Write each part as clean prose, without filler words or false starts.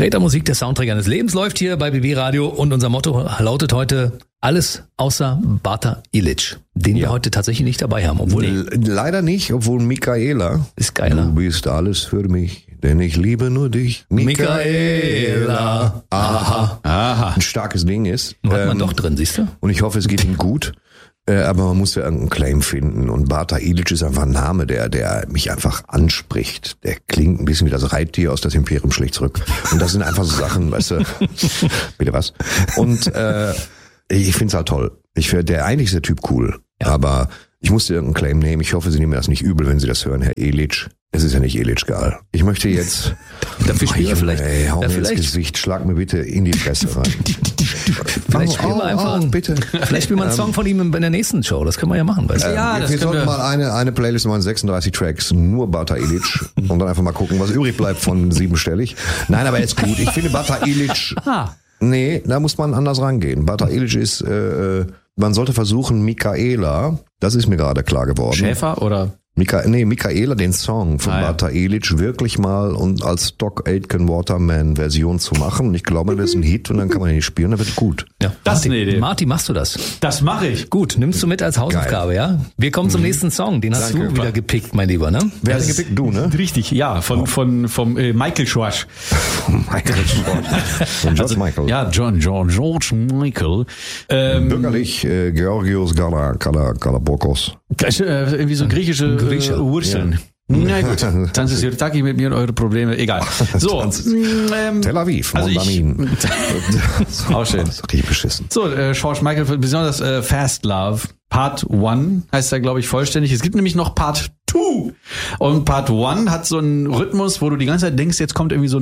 Tretermusik, der Soundtrack eines Lebens, läuft hier bei BB Radio und unser Motto lautet heute: alles außer Bata Ilic, den wir heute tatsächlich nicht dabei haben. Obwohl leider nicht, obwohl Michaela ist geiler. Du bist alles für mich, denn ich liebe nur dich. Michaela. Aha. Ein starkes Ding ist. Hat man doch drin, siehst du? Und ich hoffe, es geht ihm gut. Aber man muss ja irgendeinen Claim finden. Und Bata Ilic ist einfach ein Name, der mich einfach anspricht. Der klingt ein bisschen wie das Reittier aus das Imperium schlägt zurück. Und das sind einfach so Sachen, weißt du. Bitte was? Und ich find's halt toll. Eigentlich ist der Typ cool. Ja. Aber ich musste irgendeinen Claim nehmen. Ich hoffe, Sie nehmen mir das nicht übel, wenn Sie das hören, Herr Ilic. Es ist ja nicht illegal. Ich möchte jetzt... Dafür spielen wir vielleicht... Ey, hau mir ins Gesicht, schlag mir bitte in die Fresse rein. Vielleicht spielen wir einfach bitte. Vielleicht spielen wir einen Song von ihm in der nächsten Show. Das können wir ja machen. Weißt du? Wir sollten mal eine Playlist machen, 36 Tracks, nur Bata Ilic. Und dann einfach mal gucken, was übrig bleibt von 7-stellig. Nein, aber ist gut. Ich finde Bata Ilic... Nee, da muss man anders rangehen. Bata Ilic ist... man sollte versuchen, Michaela, das ist mir gerade klar geworden. Schäfer oder... Michaela, den Song von Bata Ilic wirklich mal und als Doc Aitken Waterman Version zu machen. Und ich glaube, das ist ein Hit und dann kann man ihn nicht spielen, dann wird gut. Ja, das ist eine Idee. Martin, machst du das? Das mache ich. Gut, nimmst du mit als Hausaufgabe, ja? Wir kommen zum nächsten Song. Den hast du wieder gepickt, mein Lieber, ne? Wer hat den gepickt? Du, ne? Richtig, ja. Vom Michael Schwarz. Michael Schwarz. Von George Michael. Ja, George Michael. Bürgerlich Georgios Galabokos. Irgendwie so griechische Wurzeln. Ja. Na gut, Tanzes Yurtaki mit mir und eure Probleme, egal. So, Tel Aviv, also auch schön. Das ist richtig beschissen. So, George Michael, besonders Fast Love, Part 1 heißt er, glaube ich, vollständig. Es gibt nämlich noch Part 2. Und Part 1 hat so einen Rhythmus, wo du die ganze Zeit denkst, jetzt kommt irgendwie so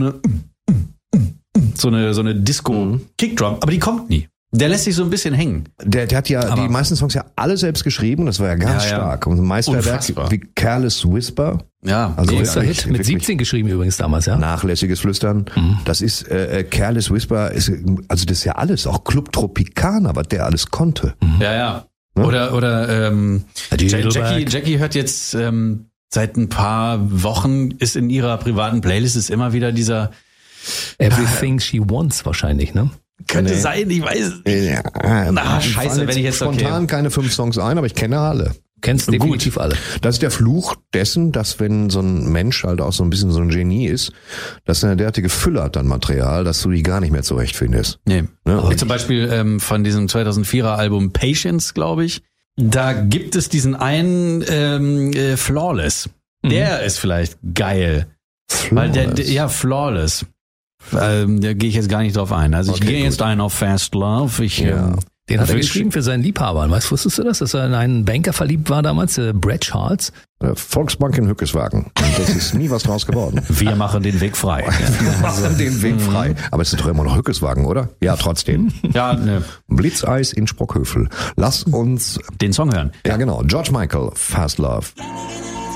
eine Disco-Kickdrum, aber die kommt nie. Der lässt sich so ein bisschen hängen. Der hat ja die meisten Songs ja alle selbst geschrieben, das war ja ganz stark. Und ein Meisterwerk wie Careless Whisper. Ja, also Hit mit 17 geschrieben übrigens damals, ja. Nachlässiges Flüstern. Das ist Careless Whisper, also das ist ja alles, auch Club Tropicana, was der alles konnte. Ja. Oder Jackie hört jetzt seit ein paar Wochen, ist in ihrer privaten Playlist ist immer wieder dieser Everything She Wants wahrscheinlich, ne? Könnte sein, ich weiß es nicht. Ja, scheiße, wenn ich jetzt spontan keine 5 Songs ein, aber ich kenne alle. Kennst definitiv alle. Das ist der Fluch dessen, dass wenn so ein Mensch halt auch so ein bisschen so ein Genie ist, dass er eine derartige Fülle hat an Material, dass du die gar nicht mehr zurechtfindest. Nee. Ne? Wie zum Beispiel von diesem 2004er Album Patience, glaube ich. Da gibt es diesen einen Flawless. Der ist vielleicht geil. Flawless. Flawless. Da gehe ich jetzt gar nicht drauf ein. Also ich gehe jetzt ein auf Fast Love. Den hat er geschrieben für seinen Liebhaber. Wusstest du das? Dass er in einen Banker verliebt war damals, Brad Charles? Volksbank in Hückeswagen. Und das ist nie was draus geworden. Wir machen den Weg frei. Aber es ist doch immer noch Hückeswagen, oder? Ja, trotzdem. Ja, ne. Blitzeis in Sprockhövel. Lass uns den Song hören. Ja, genau. George Michael, Fast Love.